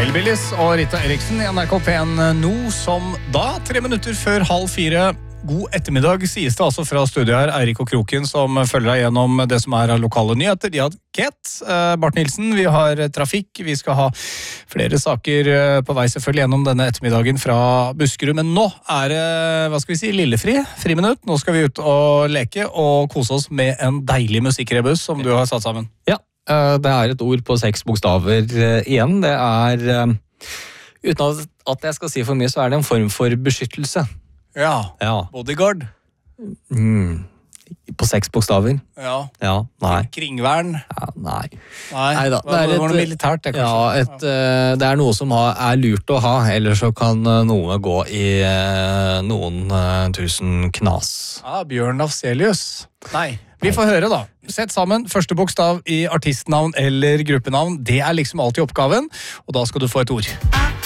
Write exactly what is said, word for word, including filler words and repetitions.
Hellbillies og Rita Eriksen i N R K P en nå som da, tre minutter før halv fire. God ettermiddag, sies det altså fra studiet her, Eirik og Kroken, som følger deg gjennom det som er av lokale nyheter. De har Ket, eh, Bart Nilsen, vi har trafikk, vi skal ha flere saker på vei selvfølgelig gjennom denne ettermiddagen fra Buskerud, men nå er det, hva skal vi si, lillefri, friminutt. Nå skal vi ut og leke og kose oss med en deilig musikkrebus som du har satt sammen. Ja, det er et ord på seks bokstaver igjen. Det er, uten at jeg skal si for mye, så er det en form for beskyttelse. Ja, ja. Bodyguard. Mm. På seks bokstaver. Ja. Ja, nei. Kringvern. Ja, nei. Nei, Neida, det er et, noe militært, det kanskje. Ja, et, ja. Det er noe som er lurt å ha, eller så kan noe gå i noen tusen knas. Ja, Bjørn Afzelius. Nei, vi får høre da. Sett sammen første bokstav i artistnavn eller gruppenavn. Det er liksom alltid oppgaven, og da skal du få et ord.